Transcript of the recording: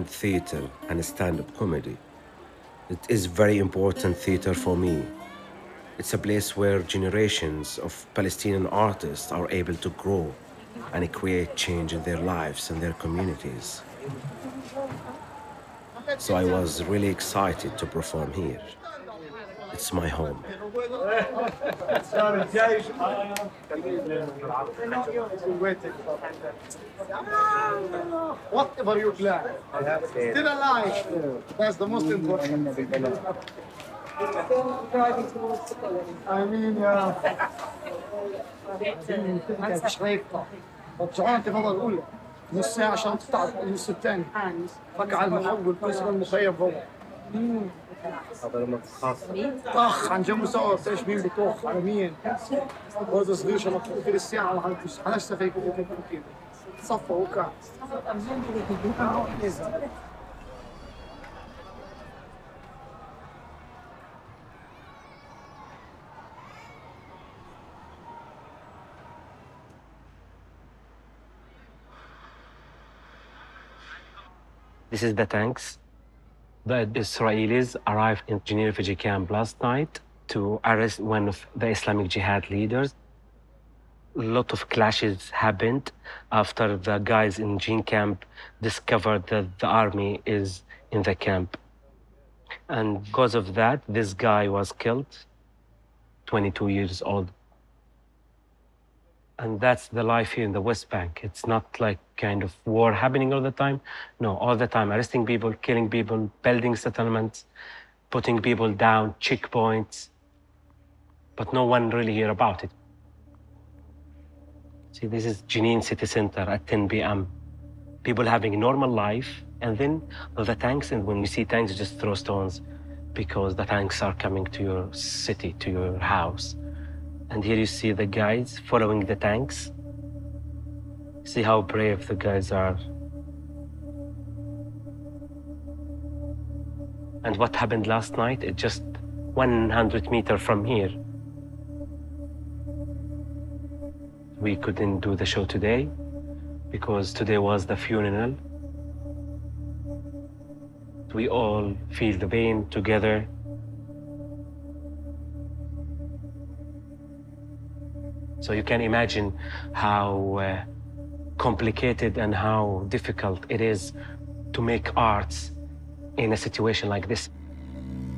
and theater and stand-up comedy. It is very important theater for me. It's a place where generations of Palestinian artists are able to grow and create change in their lives and their communities. So I was really excited to perform here. It's my home. Whatever you plan, still alive. That's the most important. I mean, مش هيقطع. رجعونا انت الفضل الاولى نص ساعه عشان تقطع النص الثاني. فك على المحول كسر المخيم فوق. طخ عن جنبه سوا بتعرف مين بطخ على مين. هذا صغير عشان في الساعه على فيك كده. صفى وكا. This is the tanks. The Israelis arrived in Jenin refugee camp last night to arrest one of the Islamic Jihad leaders. A lot of clashes happened after the guys in Jenin camp discovered that the army is in the camp. And because of that, this guy was killed, 22 years old. And that's the life here in the West Bank. It's not like kind of war happening all the time. No, all the time, arresting people, killing people, building settlements, putting people down, checkpoints. But no one really hear about it. See, this is Jenin city center at 10 p.m. People having a normal life, and then the tanks, and when you see tanks, you just throw stones because the tanks are coming to your city, to your house. And here you see the guys following the tanks. See how brave the guys are. And what happened last night, it just 100 meters from here. We couldn't do the show today because today was the funeral. We all feel the pain together. So you can imagine how complicated and how difficult it is to make arts in a situation like this.